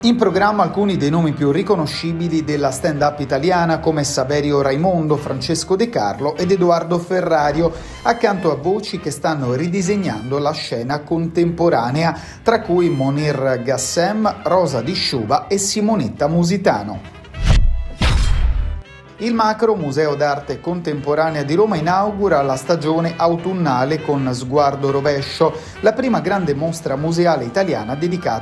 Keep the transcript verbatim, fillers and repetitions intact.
In programma alcuni dei nomi più riconoscibili della stand-up italiana come Saverio Raimondo, Francesco De Carlo ed Edoardo Ferrario, accanto a voci che stanno ridisegnando la scena contemporanea, tra cui Monir Gassem, Rosa Di Sciuba e Simonetta Musitano. Il Macro, Museo d'Arte Contemporanea di Roma, inaugura la stagione autunnale con Sguardo Rovescio, la prima grande mostra museale italiana dedicata